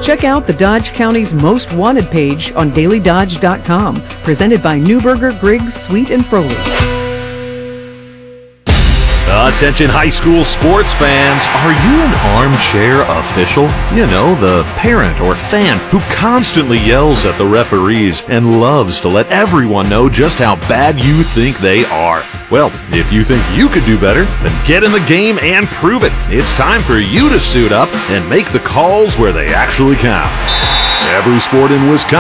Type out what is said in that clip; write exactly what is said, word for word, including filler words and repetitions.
Check out the Dodge County's Most Wanted page on daily dodge dot com, presented by Newberger, Griggs, Sweet and Froley. Attention high school sports fans, are you an armchair official? You know, the parent or fan who constantly yells at the referees and loves to let everyone know just how bad you think they are. Well, if you think you could do better, then get in the game and prove it. It's time for you to suit up and make the calls where they actually count. Every sport in Wisconsin